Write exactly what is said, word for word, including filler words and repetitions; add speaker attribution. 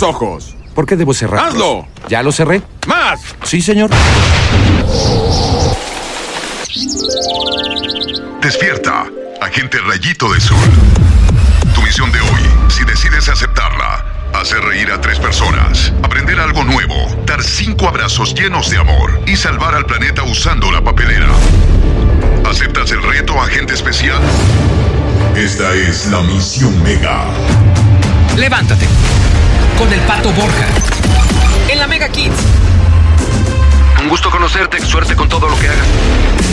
Speaker 1: ojos.
Speaker 2: ¿Por qué debo cerrarlos?
Speaker 1: ¡Hazlo!
Speaker 2: ¿Ya lo cerré?
Speaker 1: ¡Más!
Speaker 2: Sí, señor.
Speaker 3: Despierta, agente Rayito de Sol. Tu misión de hoy, si decides aceptarla, hacer reír a tres personas, aprender algo nuevo, dar cinco abrazos llenos de amor y salvar al planeta usando la papelera. ¿Aceptas el reto, agente especial? Esta es la misión Mega.
Speaker 4: Levántate. Con el Pato Borja. En la Mega Kids.
Speaker 5: Un gusto conocerte. Suerte con todo lo que hagas.